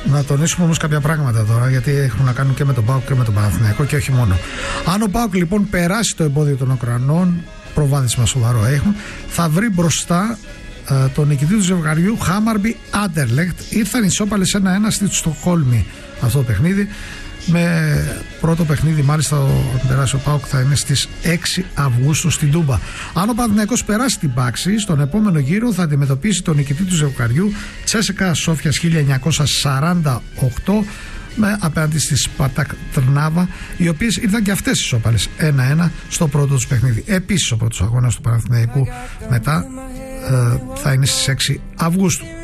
Να τονίσουμε όμως κάποια πράγματα τώρα, γιατί έχουν να κάνουν και με τον ΠΑΟΚ και με τον Παναθηναϊκό και όχι μόνο. Αν ο ΠΑΟΚ λοιπόν περάσει το εμπόδιο των Ουκρανών, προβάδισμα σοβαρό έχουν, θα βρει μπροστά τον νικητή του ζευγαριού Χάμαρμπι Άντερλεχτ. Ήρθαν ισόπαλες 1-1 στη Στοκχόλμη αυτό το παιχνίδι. Με πρώτο παιχνίδι μάλιστα ο περάσει ο ΠΑΟΚ θα είναι στις 6 Αυγούστου στην Τούμπα. Αν ο Παναθηναϊκός περάσει την Πάξη, στον επόμενο γύρο θα αντιμετωπίσει τον νικητή του ζευγαριού Τσέσεκα Σόφιας 1948 απέναντι στη Σπάρτακ Τρνάβα, οι οποίες ήρθαν και αυτές ισόπαλες 1-1 στο πρώτο τους παιχνίδι. Επίσης ο πρώτος αγώνας του Παναθηναϊκού μετά θα είναι στις 6 Αυγούστου.